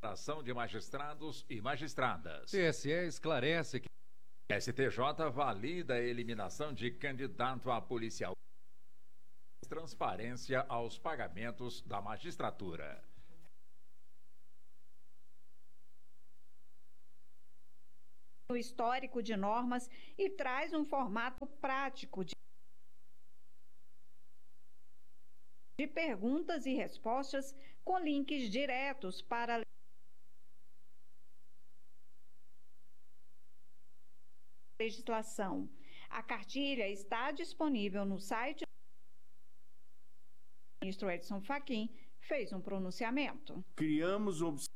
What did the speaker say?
contratação de magistrados e magistradas. TSE esclarece que STJ valida a eliminação de candidato a policial. Transparência aos pagamentos da magistratura. O histórico de normas e traz um formato prático de perguntas e respostas com links diretos para a legislação. A cartilha está disponível no site. O ministro Edson Fachin fez um pronunciamento. Criamos